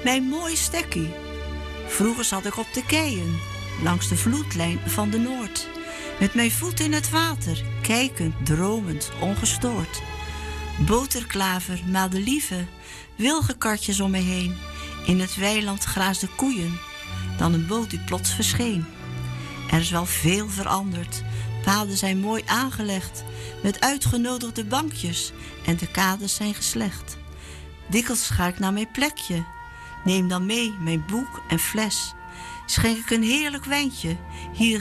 Mijn mooi stekkie. Vroeger zat ik op de keien, langs de vloedlijn van de Noord. Met mijn voet in het water, kijkend, dromend, ongestoord. Boterklaver, madelieve, wilgenkartjes om me heen. In het weiland graasden koeien, dan een boot die plots verscheen. Er is wel veel veranderd, paden zijn mooi aangelegd, met uitgenodigde bankjes en de kades zijn geslecht. Dikwijls ga ik naar mijn plekje, neem dan mee mijn boek en fles. Schenk ik een heerlijk wijntje, hier